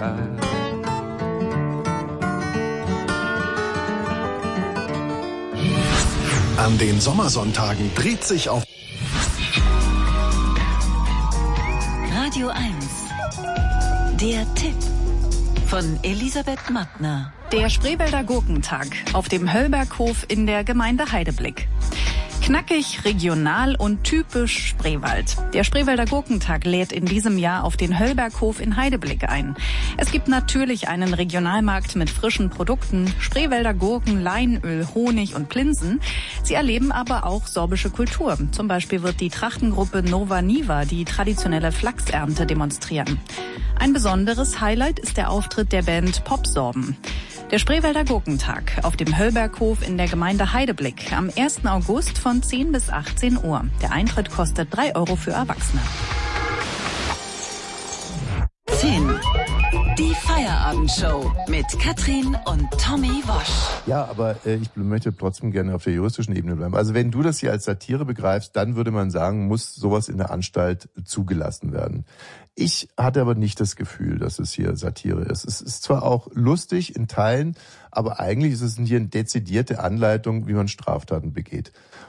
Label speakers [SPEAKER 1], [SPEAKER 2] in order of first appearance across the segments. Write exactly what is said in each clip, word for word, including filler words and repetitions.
[SPEAKER 1] child.
[SPEAKER 2] An den Sommersonntagen dreht sich auf
[SPEAKER 3] Radio eins. Der Tipp von Elisabeth Mattner.
[SPEAKER 4] Der Spreewälder Gurkentag auf dem Höllberghof in der Gemeinde Heideblick. Knackig, regional und typisch Spreewald. Der Spreewälder Gurkentag lädt in diesem Jahr auf den Höllberghof in Heideblick ein. Es gibt natürlich einen Regionalmarkt mit frischen Produkten, Spreewälder Gurken, Leinöl, Honig und Plinsen. Sie erleben aber auch sorbische Kultur. Zum Beispiel wird die Trachtengruppe Nova Niva die traditionelle Flachsernte demonstrieren. Ein besonderes Highlight ist der Auftritt der Band Popsorben. Der Spreewälder Gurkentag auf dem Höllberghof in der Gemeinde Heideblick am ersten August von zehn bis achtzehn Uhr. Der Eintritt kostet drei Euro für Erwachsene.
[SPEAKER 3] zehn. Die Feierabendshow mit Katrin und Tommy Wosch.
[SPEAKER 5] Ja, aber äh, ich möchte trotzdem gerne auf der juristischen Ebene bleiben. Also wenn du das hier als Satire begreifst, dann würde man sagen, muss sowas in der Anstalt zugelassen werden. Ich hatte aber nicht das Gefühl, dass es hier Satire ist. Es ist zwar auch lustig in Teilen, aber eigentlich ist es hier eine dezidierte Anleitung, wie man Straftaten begeht.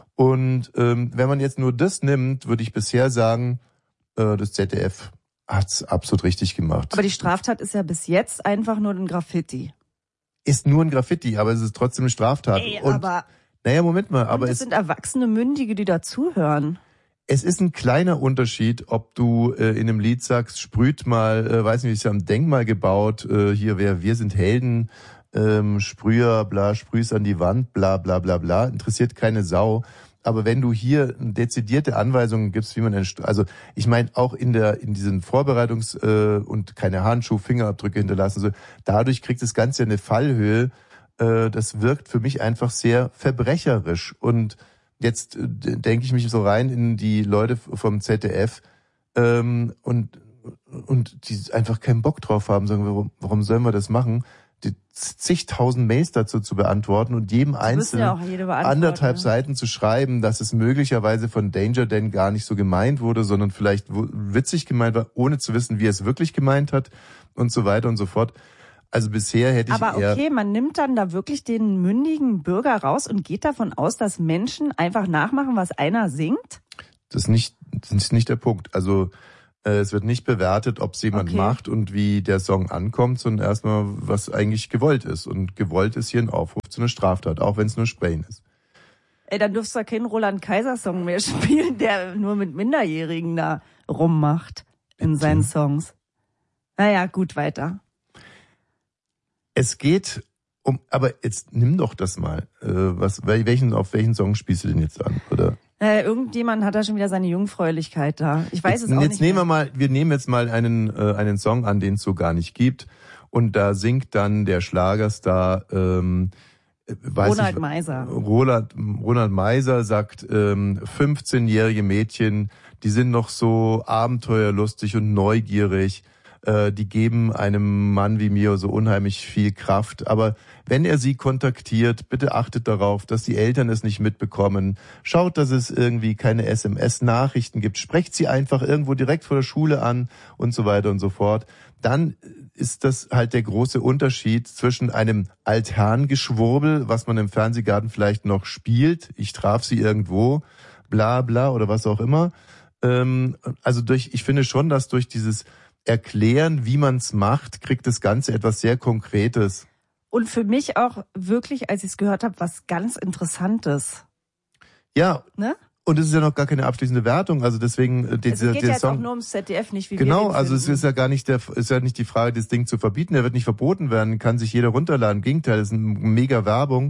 [SPEAKER 5] Und ähm, wenn man jetzt nur das nimmt, würde ich bisher sagen, äh, das Z D F hat's absolut richtig gemacht.
[SPEAKER 6] Aber die Straftat ist ja bis jetzt einfach nur ein Graffiti.
[SPEAKER 5] Ist nur ein Graffiti, aber es ist trotzdem eine Straftat.
[SPEAKER 6] Ey,
[SPEAKER 5] und,
[SPEAKER 6] aber
[SPEAKER 5] naja, Moment mal. Aber
[SPEAKER 6] es
[SPEAKER 5] es
[SPEAKER 6] sind erwachsene Mündige, die dazuhören.
[SPEAKER 5] Es ist ein kleiner Unterschied, ob du äh, in einem Lied sagst, sprüht mal, äh, weiß nicht, ist ja am Denkmal gebaut, äh, hier, wer, wir sind Helden, ähm, Sprüher, bla, sprüh's an die Wand, bla, bla, bla, bla, interessiert keine Sau. Aber wenn du hier dezidierte Anweisungen gibst, wie man, also ich meine auch in der in diesen Vorbereitungs- äh, und keine Handschuh, Fingerabdrücke hinterlassen, so dadurch kriegt das Ganze eine Fallhöhe. Äh, das wirkt für mich einfach sehr verbrecherisch. Und jetzt äh, denke ich mich so rein in die Leute vom Z D F ähm, und und die einfach keinen Bock drauf haben, sagen, warum, warum sollen wir das machen? Die zigtausend Mails dazu zu beantworten und jedem einzelnen
[SPEAKER 6] ja
[SPEAKER 5] anderthalb Seiten zu schreiben, dass es möglicherweise von Danger Dan gar nicht so gemeint wurde, sondern vielleicht witzig gemeint war, ohne zu wissen, wie er es wirklich gemeint hat und so weiter und so fort. Also bisher hätte ich
[SPEAKER 6] Aber
[SPEAKER 5] eher...
[SPEAKER 6] okay, man nimmt dann da wirklich den mündigen Bürger raus und geht davon aus, dass Menschen einfach nachmachen, was einer singt?
[SPEAKER 5] Das ist nicht, das ist nicht der Punkt. Also es wird nicht bewertet, ob es jemand
[SPEAKER 6] okay.
[SPEAKER 5] macht und wie der Song ankommt, sondern erstmal, was eigentlich gewollt ist. Und gewollt ist hier ein Aufruf zu einer Straftat, auch wenn es nur Sprayen ist.
[SPEAKER 6] Ey, dann dürfst du ja keinen Roland-Kaiser-Song mehr spielen, der nur mit Minderjährigen da rummacht in
[SPEAKER 5] Bitte?
[SPEAKER 6] seinen Songs. Naja, gut, weiter.
[SPEAKER 5] Es geht um, aber jetzt nimm doch das mal. Äh, was, welchen, auf welchen Song spielst du denn jetzt an, oder?
[SPEAKER 6] Äh, irgendjemand hat da schon wieder seine Jungfräulichkeit da. Ich weiß
[SPEAKER 5] jetzt,
[SPEAKER 6] es auch
[SPEAKER 5] jetzt
[SPEAKER 6] nicht
[SPEAKER 5] nehmen
[SPEAKER 6] mehr.
[SPEAKER 5] wir mal, wir nehmen jetzt mal einen äh, einen Song an, den es so gar nicht gibt, und da singt dann der Schlagerstar ähm, weiß
[SPEAKER 6] Ronald
[SPEAKER 5] ich,
[SPEAKER 6] Meiser.
[SPEAKER 5] Roland, Ronald Meiser sagt, ähm, fünfzehnjährige Mädchen, die sind noch so abenteuerlustig und neugierig. Äh, die geben einem Mann wie mir so unheimlich viel Kraft. Aber wenn er sie kontaktiert, bitte achtet darauf, dass die Eltern es nicht mitbekommen. Schaut, dass es irgendwie keine S M S-Nachrichten gibt. Sprecht sie einfach irgendwo direkt vor der Schule an und so weiter und so fort. Dann ist das halt der große Unterschied zwischen einem Altherrengeschwurbel, was man im Fernsehgarten vielleicht noch spielt, ich traf sie irgendwo, bla bla oder was auch immer. Ähm, also durch, ich finde schon, dass durch dieses Erklären, wie man es macht, kriegt das Ganze etwas sehr Konkretes.
[SPEAKER 6] Und für mich auch wirklich, als ich es gehört habe, was ganz Interessantes.
[SPEAKER 5] Ja,
[SPEAKER 6] Ne?
[SPEAKER 5] und es ist ja noch gar keine abschließende Wertung, also deswegen äh, dieser,
[SPEAKER 6] Es geht
[SPEAKER 5] der
[SPEAKER 6] ja jetzt
[SPEAKER 5] Song.
[SPEAKER 6] auch nur ums Z D F, nicht wie
[SPEAKER 5] Genau,
[SPEAKER 6] wir den
[SPEAKER 5] also es
[SPEAKER 6] finden.
[SPEAKER 5] ist ja gar nicht der, ist ja nicht die Frage, das Ding zu verbieten. Der wird nicht verboten werden, kann sich jeder runterladen. Im Gegenteil, das ist eine mega Werbung.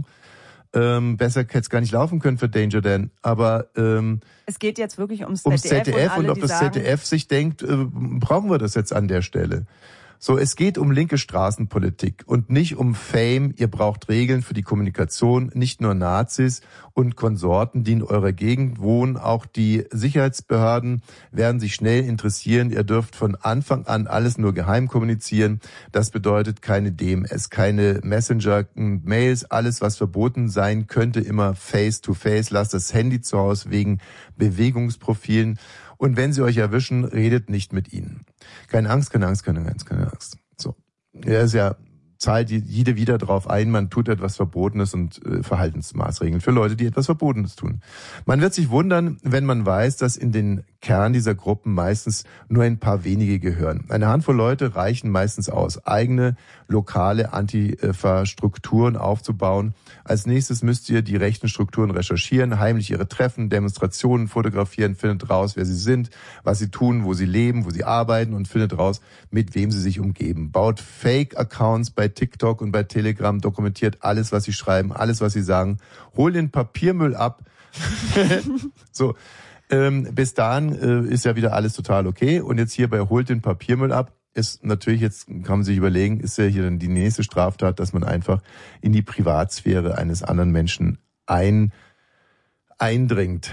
[SPEAKER 5] Ähm, besser hätte es gar nicht laufen können für Danger Dan. Aber ähm,
[SPEAKER 6] es geht jetzt wirklich ums,
[SPEAKER 5] ums
[SPEAKER 6] Z D F,
[SPEAKER 5] Z D F
[SPEAKER 6] und, alle,
[SPEAKER 5] und ob das
[SPEAKER 6] sagen,
[SPEAKER 5] Z D F sich denkt, äh, brauchen wir das jetzt an der Stelle. So, es geht um linke Straßenpolitik und nicht um Fame. Ihr braucht Regeln für die Kommunikation, nicht nur Nazis und Konsorten, die in eurer Gegend wohnen. Auch die Sicherheitsbehörden werden sich schnell interessieren. Ihr dürft von Anfang an alles nur geheim kommunizieren. Das bedeutet keine D M S, keine Messenger, Mails, alles, was verboten sein könnte, immer face-to-face. Lasst das Handy zu Hause wegen Bewegungsprofilen. Und wenn sie euch erwischen, redet nicht mit ihnen. Keine Angst, keine Angst, keine Angst, keine Angst. So. er ist ja, zahlt jede wieder drauf ein, man tut etwas Verbotenes und äh, Verhaltensmaßregeln für Leute, die etwas Verbotenes tun. Man wird sich wundern, wenn man weiß, dass in den Kern dieser Gruppen meistens nur ein paar wenige gehören. Eine Handvoll Leute reichen meistens aus, eigene lokale Antifa-Strukturen aufzubauen. Als nächstes müsst ihr die rechten Strukturen recherchieren, heimlich ihre Treffen, Demonstrationen fotografieren, findet raus, wer sie sind, was sie tun, wo sie leben, wo sie arbeiten und findet raus, mit wem sie sich umgeben. Baut Fake-Accounts bei TikTok und bei Telegram, dokumentiert alles, was sie schreiben, alles, was sie sagen, holt den Papiermüll ab. So, ähm, bis dahin äh, ist ja wieder alles total okay. Und jetzt hier bei holt den Papiermüll ab, ist natürlich, jetzt kann man sich überlegen, ist ja hier dann die nächste Straftat, dass man einfach in die Privatsphäre eines anderen Menschen ein, eindringt.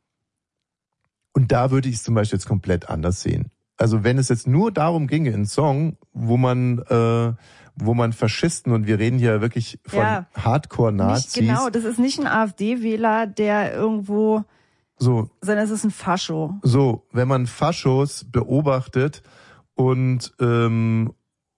[SPEAKER 5] Und da würde ich es zum Beispiel jetzt komplett anders sehen. Also wenn es jetzt nur darum ginge, einen Song, wo man, äh, wo man Faschisten, und wir reden hier wirklich von
[SPEAKER 6] ja,
[SPEAKER 5] Hardcore-Nazis.
[SPEAKER 6] Nicht, genau, das ist nicht ein AfD-Wähler, der irgendwo,
[SPEAKER 5] so,
[SPEAKER 6] sondern es ist ein Fascho.
[SPEAKER 5] So, wenn man Faschos beobachtet und ähm,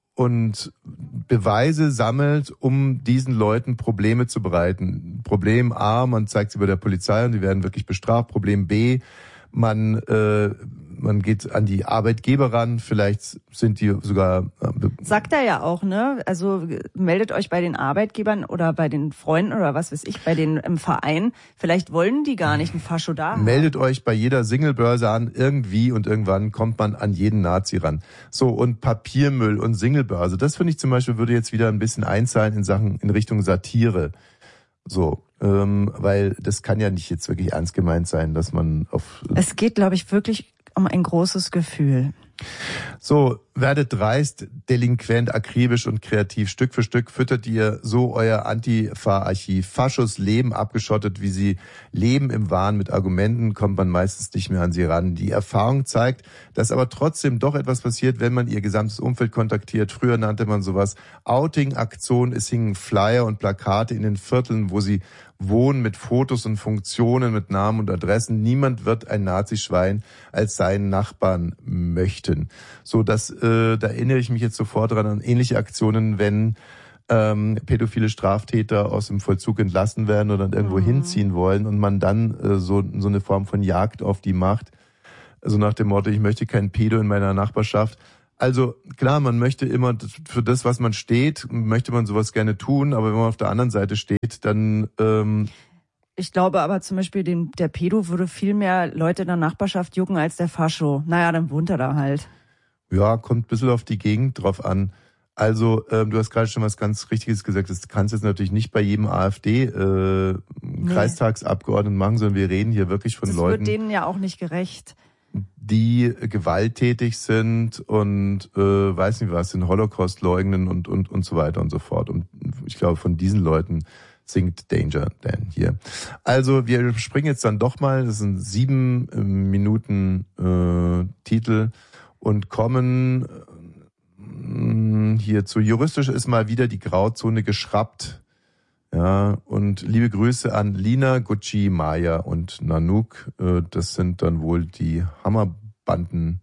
[SPEAKER 5] und Beweise sammelt, um diesen Leuten Probleme zu bereiten. Problem A, man zeigt sie bei der Polizei und die werden wirklich bestraft. Problem B, man äh, man geht an die Arbeitgeber ran, vielleicht sind die sogar... Äh,
[SPEAKER 6] Sagt er ja auch, ne? Also meldet euch bei den Arbeitgebern oder bei den Freunden oder was weiß ich, bei den im Verein. Vielleicht wollen die gar nicht einen Fascho da.
[SPEAKER 5] Meldet euch bei jeder Singlebörse an, irgendwie, und irgendwann kommt man an jeden Nazi ran. So, und Papiermüll und Singlebörse, das finde ich zum Beispiel würde jetzt wieder ein bisschen einzahlen in Sachen, in Richtung Satire. So, ähm, weil das kann ja nicht jetzt wirklich ernst gemeint sein, dass man auf...
[SPEAKER 6] Es geht, glaube ich, wirklich um ein großes Gefühl.
[SPEAKER 5] So, werdet dreist, delinquent, akribisch und kreativ. Stück für Stück füttert ihr so euer Antifa-Archiv. Faschos leben abgeschottet, wie sie leben im Wahn. Mit Argumenten kommt man meistens nicht mehr an sie ran. Die Erfahrung zeigt, dass aber trotzdem doch etwas passiert, wenn man ihr gesamtes Umfeld kontaktiert. Früher nannte man sowas Outing-Aktion. Es hingen Flyer und Plakate in den Vierteln, wo sie wohnen, mit Fotos und Funktionen, mit Namen und Adressen. Niemand wird ein Nazischwein als seinen Nachbarn möchten. So, das, äh, da erinnere ich mich jetzt sofort daran an ähnliche Aktionen, wenn ähm, pädophile Straftäter aus dem Vollzug entlassen werden oder irgendwo mhm. hinziehen wollen und man dann äh, so so eine Form von Jagd auf die macht. Also nach dem Motto, ich möchte keinen Pedo in meiner Nachbarschaft. Also klar, man möchte immer für das, was man steht, möchte man sowas gerne tun, aber wenn man auf der anderen Seite steht, dann... Ähm
[SPEAKER 6] ich glaube aber zum Beispiel, den, der Pedo würde viel mehr Leute in der Nachbarschaft jucken als der Fascho. Naja, dann wohnt er da halt. Ja,
[SPEAKER 5] kommt ein bisschen auf die Gegend drauf an. Also ähm, du hast gerade schon was ganz Richtiges gesagt, das kannst du jetzt natürlich nicht bei jedem AfD-Kreistagsabgeordneten äh, nee. machen, sondern wir reden hier wirklich von
[SPEAKER 6] das
[SPEAKER 5] Leuten...
[SPEAKER 6] Das wird denen ja auch nicht gerecht.
[SPEAKER 5] Die gewalttätig sind und äh, weiß nicht was, den Holocaust leugnen und und und so weiter und so fort. Und ich glaube, von diesen Leuten singt Danger Dan hier. Also wir springen jetzt dann doch mal, das sind sieben äh, Minuten äh, Titel und kommen äh, hier zu juristisch ist mal wieder die Grauzone geschrappt. Ja, und liebe Grüße an Lina, Gucci, Maya und Nanook. Das sind dann wohl die Hammerbandenfrauen,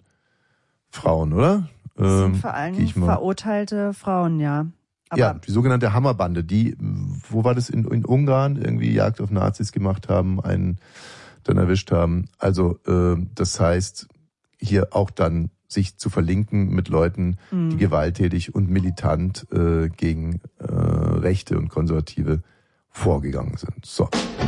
[SPEAKER 5] oder?
[SPEAKER 6] Das sind vor allem verurteilte Frauen, ja. Aber
[SPEAKER 5] ja, die sogenannte Hammerbande, die, wo war das, in, in Ungarn, irgendwie Jagd auf Nazis gemacht haben, einen dann erwischt haben. Also das heißt, hier auch dann sich zu verlinken mit Leuten, die gewalttätig und militant äh, gegen äh, Rechte und Konservative vorgegangen sind. So.